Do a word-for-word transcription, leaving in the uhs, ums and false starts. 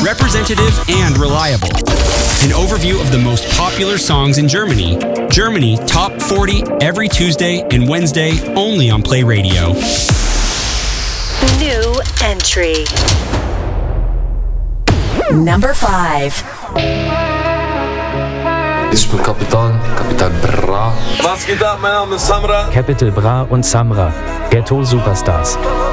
representative and reliable. An overview of the most popular songs in Germany. Germany Top forty every Tuesday and Wednesday only on Play Radio. New entry. Number five. Ich bin Kapitan, Kapitan Bra. Was geht ab? Mein Name ist Samra. Capital Bra und Samra, Ghetto Superstars.